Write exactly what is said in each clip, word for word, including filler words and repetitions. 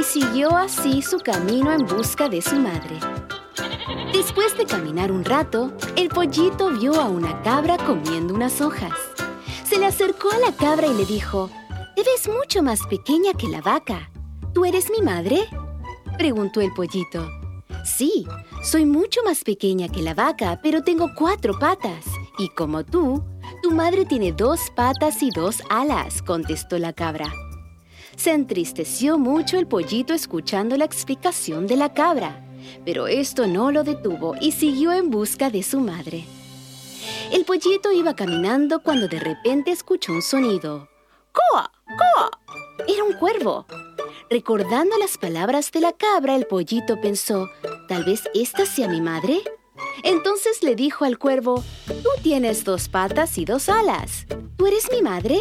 y siguió así su camino en busca de su madre. Después de caminar un rato, el pollito vio a una cabra comiendo unas hojas. Se le acercó a la cabra y le dijo: «Te ves mucho más pequeña que la vaca. ¿Tú eres mi madre?», preguntó el pollito. «Sí, soy mucho más pequeña que la vaca, pero tengo cuatro patas. Y como tú, tu madre tiene dos patas y dos alas», contestó la cabra. Se entristeció mucho el pollito escuchando la explicación de la cabra, pero esto no lo detuvo y siguió en busca de su madre. El pollito iba caminando cuando de repente escuchó un sonido. «¡Coa! ¡Coa!». Era un cuervo. Recordando las palabras de la cabra, el pollito pensó: «¿Tal vez esta sea mi madre?». Entonces le dijo al cuervo: «Tú tienes dos patas y dos alas. ¿Tú eres mi madre?».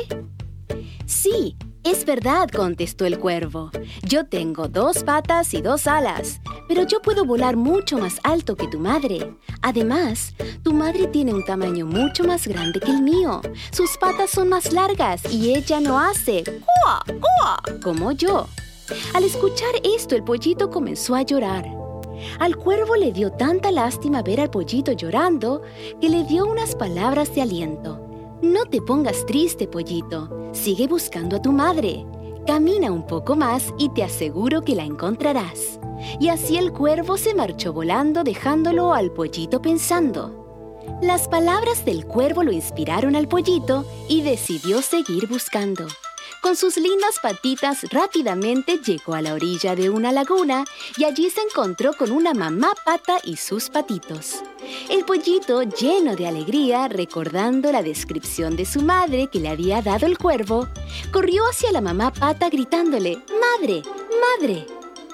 «Sí, es verdad», contestó el cuervo. «Yo tengo dos patas y dos alas, pero yo puedo volar mucho más alto que tu madre. Además, tu madre tiene un tamaño mucho más grande que el mío. Sus patas son más largas y ella no hace ¡coa! ¡Coa!» como yo». Al escuchar esto, el pollito comenzó a llorar. Al cuervo le dio tanta lástima ver al pollito llorando que le dio unas palabras de aliento. «No te pongas triste, pollito. Sigue buscando a tu madre. Camina un poco más y te aseguro que la encontrarás». Y así el cuervo se marchó volando, dejándolo al pollito pensando. Las palabras del cuervo lo inspiraron al pollito y decidió seguir buscando. Con sus lindas patitas rápidamente llegó a la orilla de una laguna y allí se encontró con una mamá pata y sus patitos. El pollito, lleno de alegría, recordando la descripción de su madre que le había dado el cuervo, corrió hacia la mamá pata gritándole: «¡Madre! ¡Madre!».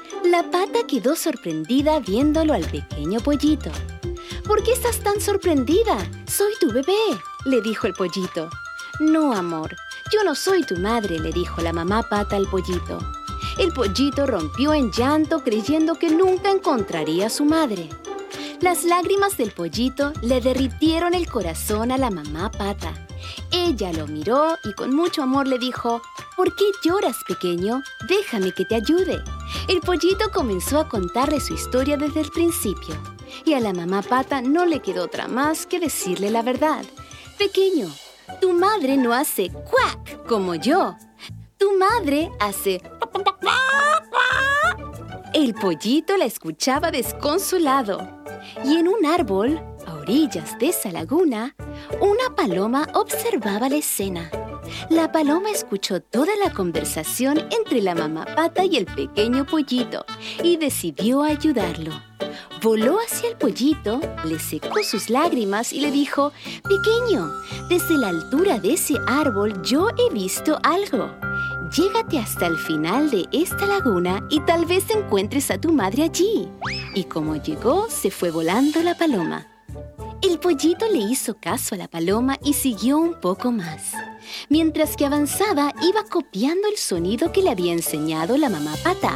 La pata quedó sorprendida viéndolo al pequeño pollito. «¿Por qué estás tan sorprendida? Soy tu bebé», le dijo el pollito. «No, amor, yo no soy tu madre», le dijo la mamá pata al pollito. El pollito rompió en llanto creyendo que nunca encontraría a su madre. Las lágrimas del pollito le derritieron el corazón a la mamá pata. Ella lo miró y con mucho amor le dijo: «¿Por qué lloras, pequeño? Déjame que te ayude». El pollito comenzó a contarle su historia desde el principio. Y a la mamá pata no le quedó otra más que decirle la verdad. «Pequeño, tu madre no hace cuac como yo. Tu madre hace cuac, cuac, cuac, cuac». El pollito la escuchaba desconsolado. Y en un árbol, a orillas de esa laguna, una paloma observaba la escena. La paloma escuchó toda la conversación entre la mamá pata y el pequeño pollito y decidió ayudarlo. Voló hacia el pollito, le secó sus lágrimas y le dijo: «Pequeño, desde la altura de ese árbol yo he visto algo. Llégate hasta el final de esta laguna y tal vez encuentres a tu madre allí». Y como llegó, se fue volando la paloma. El pollito le hizo caso a la paloma y siguió un poco más. Mientras que avanzaba, iba copiando el sonido que le había enseñado la mamá pata.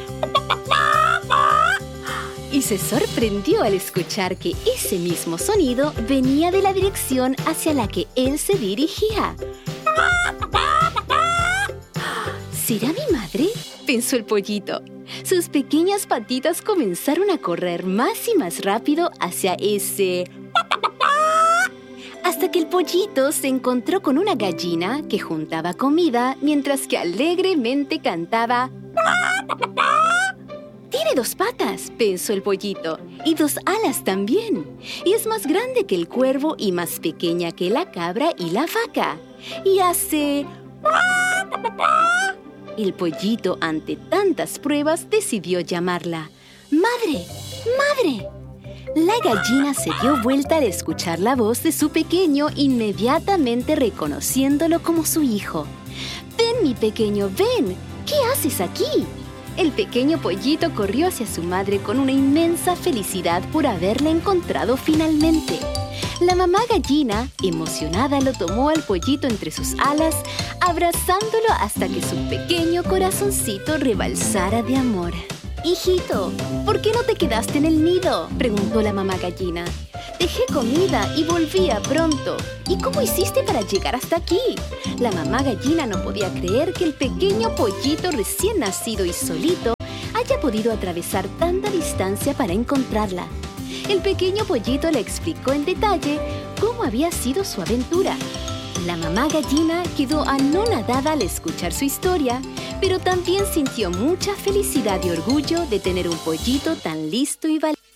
Y se sorprendió al escuchar que ese mismo sonido venía de la dirección hacia la que él se dirigía. ¿Será mi madre?, pensó el pollito. Sus pequeñas patitas comenzaron a correr más y más rápido hacia ese... hasta que el pollito se encontró con una gallina que juntaba comida mientras que alegremente cantaba. «Tiene dos patas», pensó el pollito, «y dos alas también. Y es más grande que el cuervo y más pequeña que la cabra y la vaca. Y hace... El pollito, ante tantas pruebas, decidió llamarla. «¡Madre! ¡Madre!». La gallina se dio vuelta al escuchar la voz de su pequeño, inmediatamente reconociéndolo como su hijo. «Ven, mi pequeño, ven. ¿Qué haces aquí?». El pequeño pollito corrió hacia su madre con una inmensa felicidad por haberla encontrado finalmente. La mamá gallina, emocionada, lo tomó al pollito entre sus alas, abrazándolo hasta que su pequeño corazoncito rebalsara de amor. «Hijito, ¿por qué no te quedaste en el nido?», preguntó la mamá gallina. «Dejé comida y volvía pronto. ¿Y cómo hiciste para llegar hasta aquí?». La mamá gallina no podía creer que el pequeño pollito recién nacido y solito haya podido atravesar tanta distancia para encontrarla. El pequeño pollito le explicó en detalle cómo había sido su aventura. La mamá gallina quedó anonadada al escuchar su historia, pero también sintió mucha felicidad y orgullo de tener un pollito tan listo y valiente.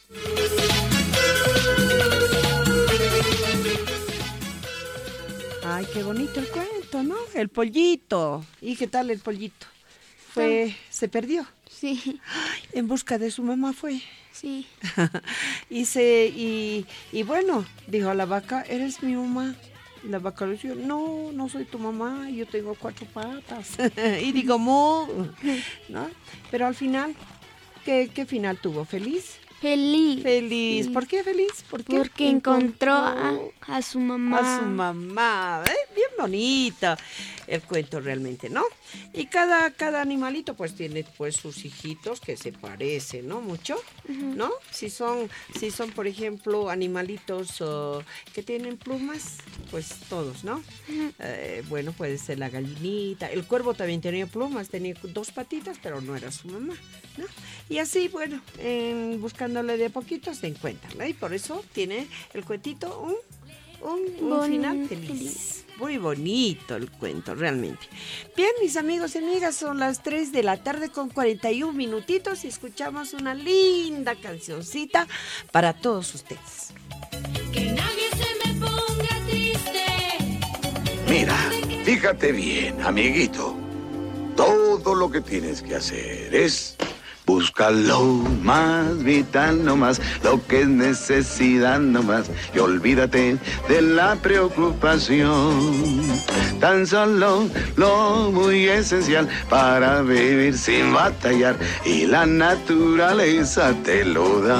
Ay, qué bonito el cuento, ¿no? El pollito. ¿Y qué tal el pollito? Fue, se perdió. Sí. Ay, en busca de su mamá fue. Sí. y se y, y bueno, dijo a la vaca, ¿eres mi mamá? Y la vaca le dijo, no, no soy tu mamá, yo tengo cuatro patas. y digo, mu, ¿no? Pero al final, ¿qué, qué final tuvo? ¿Feliz? Feliz. Feliz. Sí. ¿Por qué feliz? ¿Por qué? Porque encontró a, a su mamá. A su mamá. ¿Eh? Bien bonito el cuento realmente, ¿no? Y cada, cada animalito pues tiene pues sus hijitos que se parecen, ¿no? Mucho, uh-huh. ¿no? Si son, si son por ejemplo animalitos uh, que tienen plumas, pues todos, ¿no? Uh-huh. Eh, bueno, puede ser la gallinita. El cuervo también tenía plumas, tenía dos patitas, pero no era su mamá, ¿no? Y así, bueno, en, buscándole de a poquito se encuentran, ¿no? Y por eso tiene el cuentito un, un, un final feliz. feliz. Muy bonito el cuento, realmente. Bien, mis amigos y amigas, son las tres de la tarde con cuarenta y un minutitos y escuchamos una linda cancioncita para todos ustedes. Que nadie se me ponga triste. Mira, fíjate bien, amiguito. Todo lo que tienes que hacer es busca lo más vital nomás, lo que es necesidad nomás, y olvídate de la preocupación. Tan solo lo muy esencial para vivir sin batallar, y la naturaleza te lo da.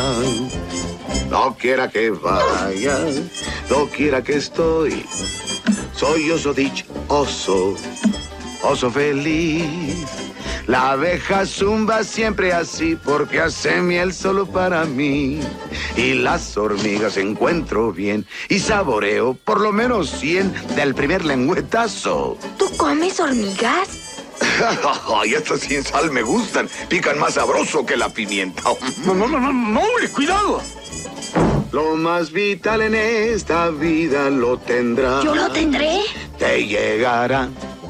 No quiera que vaya, no quiera que estoy, soy oso dichoso, oso feliz. La abeja zumba siempre así porque hace miel solo para mí. Y las hormigas encuentro bien y saboreo por lo menos cien del primer lengüetazo. ¿Tú comes hormigas? Ay, estas sin sal me gustan. Pican más sabroso que la pimienta. No, no, no, no, no, hombre, cuidado. Lo más vital en esta vida lo tendrás. ¿Yo lo tendré? Te llegará.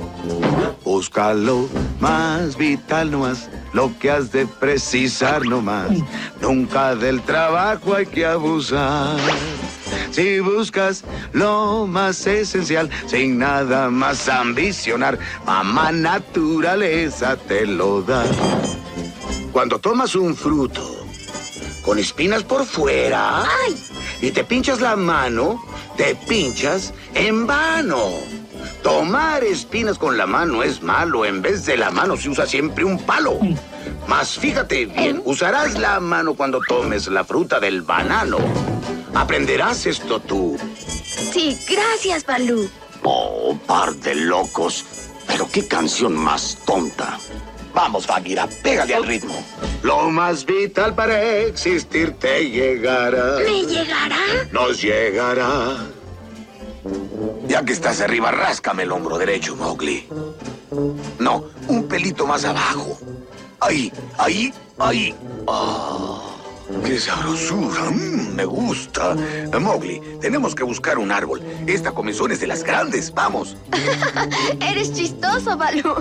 Búscalo más vital nomás, lo que has de precisar nomás. Nunca del trabajo hay que abusar. Si buscas lo más esencial, sin nada más ambicionar, mamá naturaleza te lo da. Cuando tomas un fruto con espinas por fuera, ¡ay!, y te pinchas la mano, te pinchas en vano. Tomar espinas con la mano es malo. En vez de la mano se usa siempre un palo. Mas fíjate bien, usarás la mano cuando tomes la fruta del banano. ¿Aprenderás esto tú? Sí, gracias, Balú. Oh, par de locos. Pero qué canción más tonta. Vamos, Bagheera, pégale al ritmo. Lo más vital para existir te llegará. ¿Me llegará? Nos llegará. Ya que estás arriba, ráscame el hombro derecho, Mowgli. No, un pelito más abajo. Ahí, ahí, ahí. ¡Oh, qué sabrosura! Mm, me gusta. Mowgli, tenemos que buscar un árbol. Esta comezón es de las grandes. ¡Vamos! Eres chistoso, Balú.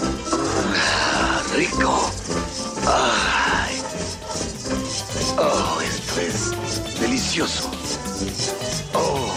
Ah, rico. Ay. Oh, esto es delicioso. Oh.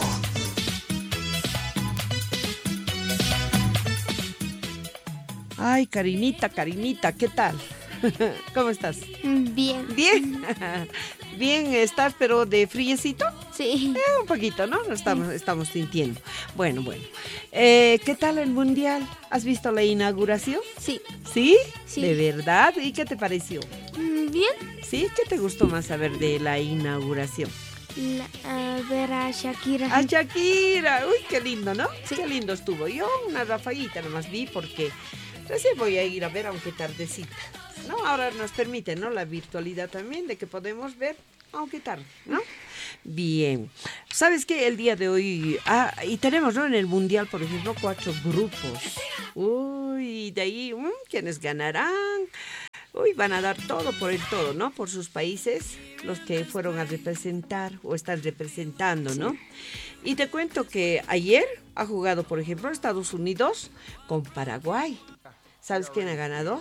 Ay, Karinita, Karinita, ¿qué tal? ¿Cómo estás? Bien. Bien. Bien, ¿estás pero de friecito? Sí. Eh, un poquito, ¿no? Lo estamos, estamos sintiendo. Bueno, bueno. Eh, ¿Qué tal el mundial? ¿Has visto la inauguración? Sí. ¿Sí? Sí. ¿De verdad? ¿Y qué te pareció? Bien. ¿Sí? ¿Qué te gustó más saber de la inauguración? La, a ver a Shakira. A Shakira. Uy, qué lindo, ¿no? Sí. Qué lindo estuvo. Yo una rafaguita nomás vi porque recién voy a ir a ver, aunque tardecita, ¿no? Ahora nos permite, ¿no? La virtualidad también de que podemos ver, aunque tarde, ¿no? Bien. ¿Sabes qué? El día de hoy, ah, y tenemos, ¿no? En el mundial, por ejemplo, cuatro grupos. Uy, de ahí, ¿quiénes ganarán? uy, van a dar todo por el todo, ¿no? Por sus países, los que fueron a representar o están representando, ¿no? Sí. Y te cuento que ayer ha jugado, por ejemplo, Estados Unidos con Paraguay. ¿Sabes quién ha ganado?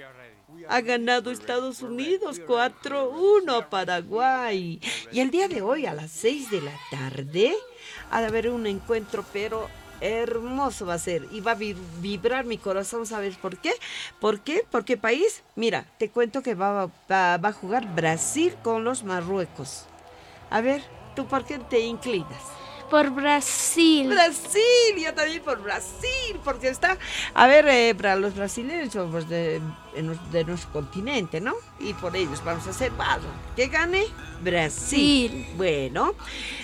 Ha ganado Estados Unidos cuatro uno a Paraguay. Y el día de hoy a las seis de la tarde ha de haber un encuentro, pero hermoso va a ser. Y va a vibrar mi corazón, ¿sabes por qué? ¿Por qué? Porque país, mira, te cuento que va, va, va a jugar Brasil con los Marruecos. A ver, ¿tú por qué te inclinas? Por Brasil. Brasil, yo también por Brasil, porque está, a ver, eh, para los brasileños somos de, de nuestro continente, ¿no? Y por ellos vamos a hacer barro. Que gane Brasil. Sí. Bueno,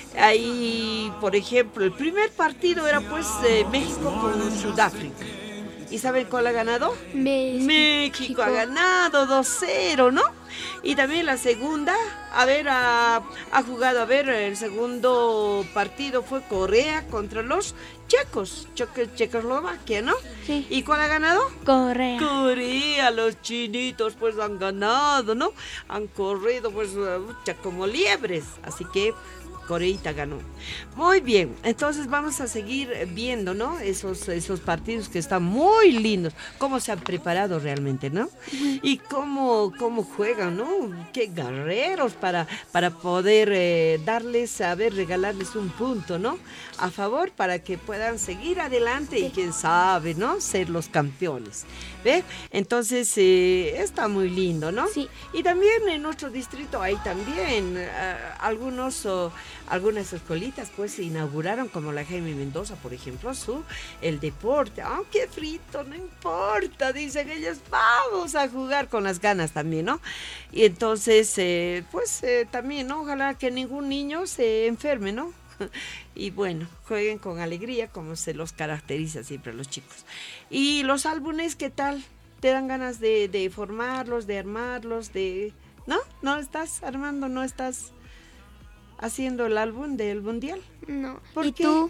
ahí, por ejemplo, el primer partido era pues eh, México con Sudáfrica. ¿Y saben cuál ha ganado? México. México ha ganado dos cero, ¿no? Y también la segunda, a ver, ha, ha jugado, a ver, el segundo partido fue Corea contra los checos, Checo, Checoslovaquia, ¿no? Sí. ¿Y cuál ha ganado? Corea. Corea, los chinitos pues han ganado, ¿no? Han corrido pues como liebres, así que Coreita ganó. Muy bien, entonces vamos a seguir viendo, ¿no? Esos, esos partidos que están muy lindos, cómo se han preparado realmente, ¿no? Uh-huh. Y cómo, cómo juegan, ¿no? Qué guerreros para, para poder eh, darles, a ver, regalarles un punto, ¿no? A favor para que puedan seguir adelante y quién sabe, ¿no? Ser los campeones. ¿Ve? Entonces, eh, está muy lindo, ¿no? Sí. Y también en nuestro distrito hay también uh, algunos... Uh, Algunas escuelitas pues se inauguraron, como la Jaime Mendoza, por ejemplo, su el deporte. ¡Ah, oh, qué frito! No importa, dicen ellos, vamos a jugar con las ganas también, ¿no? Y entonces, eh, pues eh, también, ¿no? Ojalá que ningún niño se enferme, ¿no? Y bueno, jueguen con alegría, como se los caracteriza siempre a los chicos. Y los álbumes, ¿qué tal? ¿Te dan ganas de, de formarlos, de armarlos, de... ¿No? ¿No estás armando? ¿No estás haciendo el álbum del mundial? No. ¿Por ¿Y qué? tú?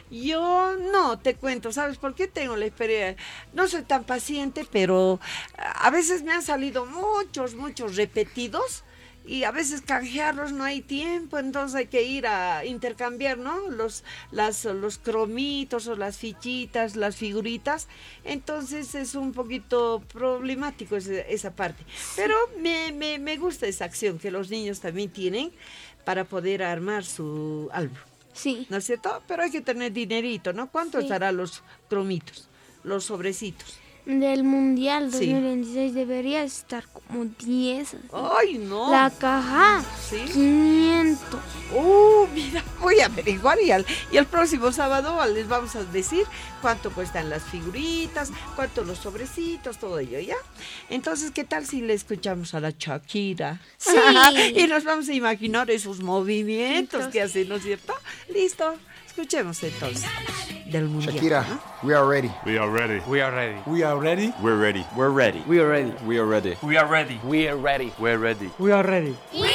Yo no, te cuento, ¿sabes por qué? Tengo la experiencia, no soy tan paciente, pero a veces me han salido muchos, muchos repetidos y a veces canjearlos no hay tiempo, entonces hay que ir a intercambiar, ¿no? Los, las, los cromitos o las fichitas, las figuritas, entonces es un poquito problemático esa, esa parte, pero me, me, me gusta esa acción que los niños también tienen para poder armar su álbum. Sí. ¿No es cierto? Pero hay que tener dinerito, ¿no? ¿Cuánto Sí. estará los cromitos, los sobrecitos? Del Mundial dos Sí. mil veintiséis debería estar como diez. ¡Ay, no! La caja, ¿Sí? quinientos. ¡Uh, mira! Voy a averiguar y, al, y el próximo sábado les vamos a decir cuánto cuestan las figuritas, cuánto los sobrecitos, todo ello, ¿ya? Entonces, ¿qué tal si le escuchamos a la Shakira? Sí. Y nos vamos a imaginar esos movimientos que hace, ¿no es cierto? Listo. Escuchemos entonces del mundial. Shakira, ¿no? we are ready. We are ready. We are ready. We are ready. We're ready. We're ready. We are ready. We are ready. We are ready. We are ready. We're ready. We are ready. We